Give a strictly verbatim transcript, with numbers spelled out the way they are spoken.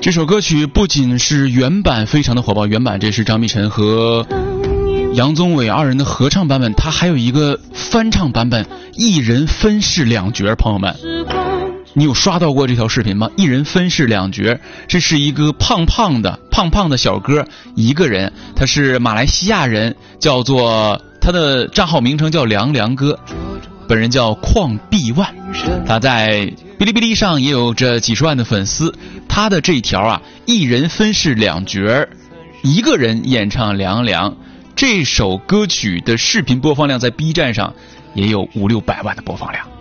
这首歌曲不仅是原版非常的火爆，原版这是张碧晨和杨宗纬二人的合唱版本，它还有一个翻唱版本，一人分饰两角。朋友们，你有刷到过这条视频吗？一人分饰两角，这是一个胖胖的胖胖的小哥，一个人，他是马来西亚人，叫做他的账号名称叫凉凉哥，本人叫邝碧万，他在哔哩哔哩上也有着几十万的粉丝。他的这一条啊，一人分饰两角，一个人演唱凉凉，这首歌曲的视频播放量在 B 站上也有五六百万的播放量。